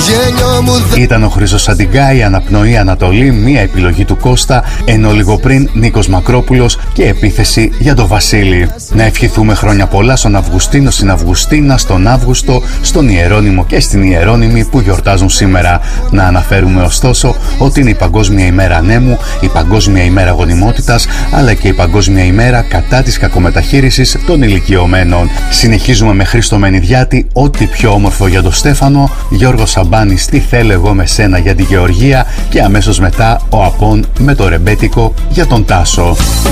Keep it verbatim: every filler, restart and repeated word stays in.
Ήταν ο Χρήστος Αντιγκά, η Αναπνοή Ανατολή, μία επιλογή του Κώστα, ενώ λίγο πριν Νίκος Μακρόπουλος και επίθεση για τον Βασίλη. Να ευχηθούμε χρόνια πολλά στον Αυγουστίνο, στην Αυγουστίνα, στον Αύγουστο, στον Ιερώνυμο και στην Ιερώνυμη που γιορτάζουν σήμερα. Να αναφέρουμε ωστόσο ότι είναι η Παγκόσμια ημέρα ανέμου, η Παγκόσμια ημέρα γονιμότητας, αλλά και η Παγκόσμια ημέρα κατά της κακομεταχείρισης των ηλικιωμένων. Συνεχίζουμε με Χρήστο Μενιδιάτη, ό,τι πιο όμορφο για τον Στέφανο, Γιώργο Σαμπάνης, τι θέλω εγώ με σένα για τη Γεωργία και αμέσως μετά ο Απών με το ρεμπέτικο για τον Τάσο.